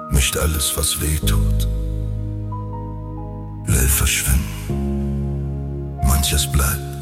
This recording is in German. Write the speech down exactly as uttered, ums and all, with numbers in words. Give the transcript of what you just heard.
Nicht alles, was weh tut, will verschwinden. Manches bleibt.